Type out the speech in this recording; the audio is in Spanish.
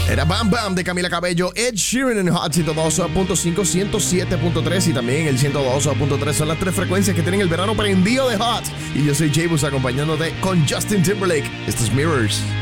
Era Bam Bam de Camila Cabello, Ed Sheeran en Hot 102.5, 107.3 y también el 102.3. Son las tres frecuencias que tienen el verano prendido de Hot. Y yo soy J-Bus acompañándote con Justin Timberlake. Esto es Mirrors.